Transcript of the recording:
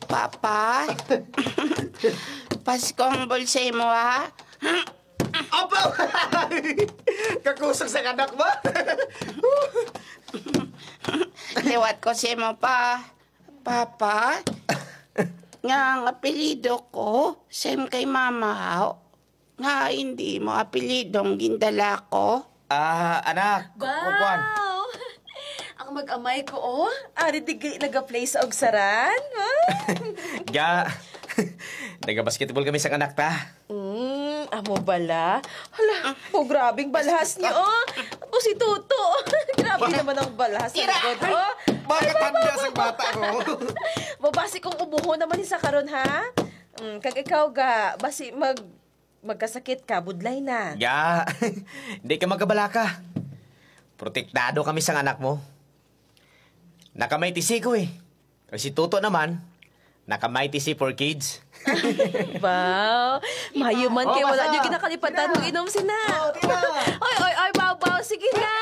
Papa? Paskong bulsay mo, ha? Apa! Kakusog sa anak mo? Liwat ko si mo pa. Papa? Nga ang apelido ko, same kay mama, ha? Nga hindi mo apelidong gindala ko. Anak. Kuan. Wow! Ang mag-amay ko, oh. Ari digay nag-play sa ogsaran. Ya. Nag-basketball kami sa anak ta. Amo bala? Hala, grabing balhas niyo, oh. O si Tuto. Grabe naman ang balhas sa likod, oh. Bakit handa sa bata ko? Babasi kong ubuho naman sa karon, ha? Kag ikaw ga, basi magkasakit ka, budlay na. Ya. Hindi ka magkabala ka. Protektado kami sa anak mo. Nakamay tisi ko eh. Si Tuto naman, nakamay tisi for kids. Wow! Mayuman kayo, wala niyo kinakalipatan ng inom sina. Oh, tira. Oy, baw, sige na.